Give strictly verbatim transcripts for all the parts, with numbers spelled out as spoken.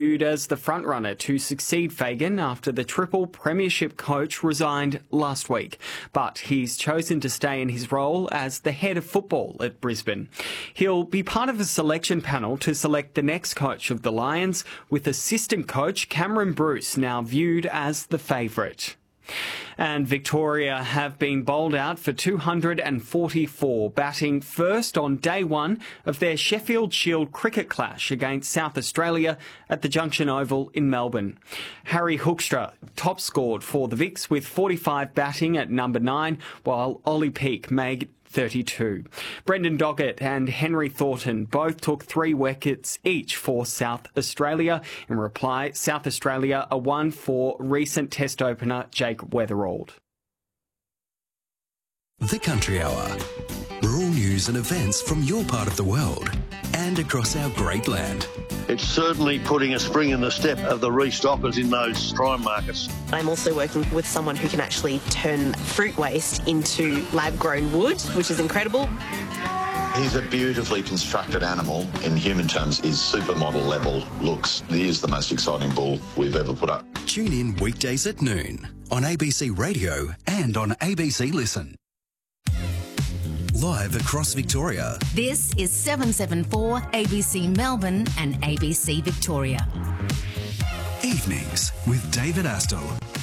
viewed as the frontrunner to succeed Fagan after the triple premiership coach resigned last week. But he's chosen to stay in his role as the head of football at Brisbane. He'll be part of a selection panel to select the next coach of the Lions, with assistant coach Cameron Bruce now viewed as the favourite. And Victoria have been bowled out for two hundred forty-four, batting first on day one of their Sheffield Shield cricket clash against South Australia at the Junction Oval in Melbourne. Harry Hoekstra top scored for the Vics with forty-five batting at number nine, while Ollie Peake made thirty-two. Brendan Doggett and Henry Thornton both took three wickets each for South Australia. In reply, South Australia are one for recent Test opener Jake Weatherald. The Country Hour. Rural news and events from your part of the world and across our great land. It's certainly putting a spring in the step of the restockers in those strime markets. I'm also working with someone who can actually turn fruit waste into lab-grown wood, which is incredible. He's a beautifully constructed animal. In human terms, his supermodel level looks. He is the most exciting bull we've ever put up. Tune in weekdays at noon on A B C Radio and on A B C Listen. Live across Victoria. This is seven seven four A B C Melbourne and A B C Victoria. Evenings with David Astle.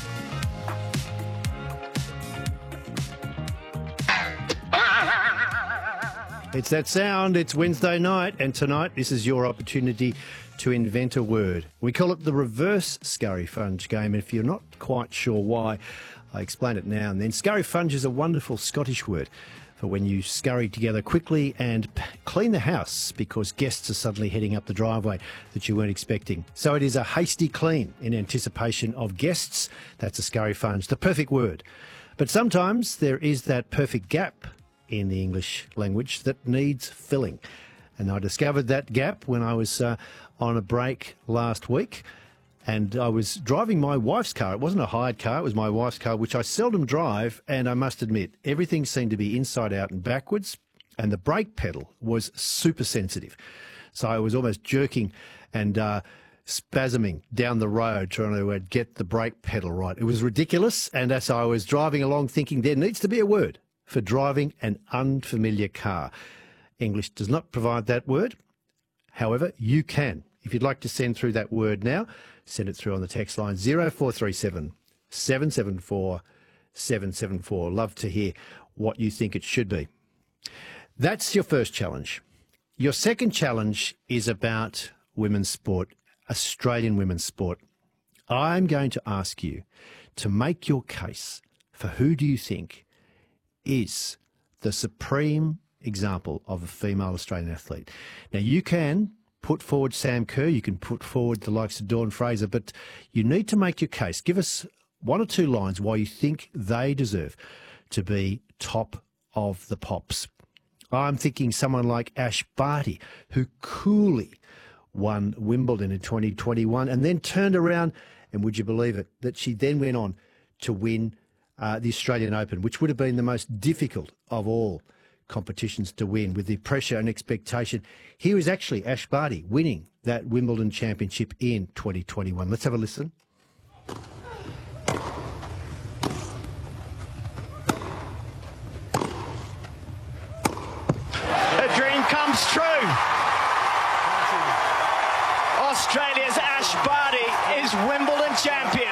It's that sound. It's Wednesday night, and tonight this is your opportunity to invent a word. We call it the reverse scurry funge game, and if you're not quite sure why, I explain it now and then. Scurry funge is a wonderful Scottish word for when you scurry together quickly and p- clean the house because guests are suddenly heading up the driveway that you weren't expecting. So it is a hasty clean in anticipation of guests. That's a scurry funge, the perfect word. But sometimes there is that perfect gap in the English language that needs filling. And I discovered that gap when I was uh, on a break last week. And I was driving my wife's car. It wasn't a hired car, it was my wife's car, which I seldom drive. And I must admit, everything seemed to be inside out and backwards. And the brake pedal was super sensitive. So I was almost jerking and uh, spasming down the road trying to uh, get the brake pedal right. It was ridiculous. And as I was driving along thinking there needs to be a word for driving an unfamiliar car. English does not provide that word. However, you can. If you'd like to send through that word now, send it through on the text line zero four three seven, seven seven four, seven seven four. Love to hear what you think it should be. That's your first challenge. Your second challenge is about women's sport, Australian women's sport. I'm going to ask you to make your case for who do you think is the supreme example of a female Australian athlete. Now, you can put forward Sam Kerr, you can put forward the likes of Dawn Fraser, but you need to make your case. Give us one or two lines why you think they deserve to be top of the pops. I'm thinking someone like Ash Barty, who coolly won Wimbledon in twenty twenty-one and then turned around, and would you believe it, that she then went on to win uh, the Australian Open, which would have been the most difficult of all competitions to win, with the pressure and expectation. Here is actually Ash Barty winning that Wimbledon Championship in twenty twenty-one. Let's have a listen. A dream comes true. Australia's Ash Barty is Wimbledon champion.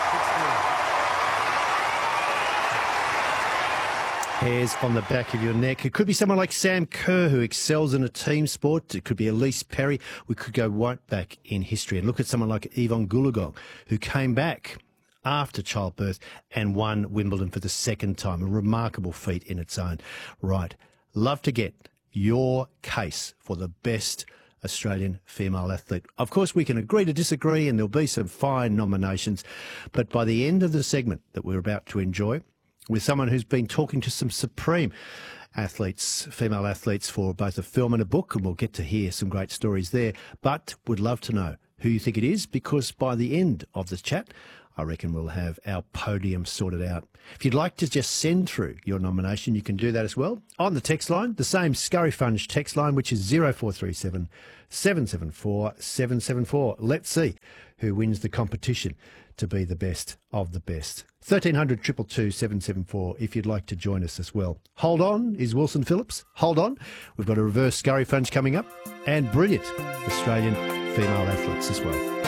Hairs on the back of your neck. It could be someone like Sam Kerr, who excels in a team sport. It could be Elise Perry. We could go right back in history and look at someone like Yvonne Goolagong, who came back after childbirth and won Wimbledon for the second time. A remarkable feat in its own right. Love to get your case for the best Australian female athlete. Of course, we can agree to disagree, and there'll be some fine nominations. But by the end of the segment that we're about to enjoy, with someone who's been talking to some supreme athletes, female athletes, for both a film and a book, and we'll get to hear some great stories there. But would love to know who you think it is, because by the end of this chat, I reckon we'll have our podium sorted out. If you'd like to just send through your nomination, you can do that as well on the text line, the same Scurry Funge text line, which is zero four three seven, seven seven four, seven seven four. Let's see who wins the competition to be the best of the best. thirteen hundred, two two two, seven seven four if you'd like to join us as well. Hold on is Wilson Phillips. Hold on. We've got a reverse Scurry Funge coming up and brilliant Australian female athletes as well.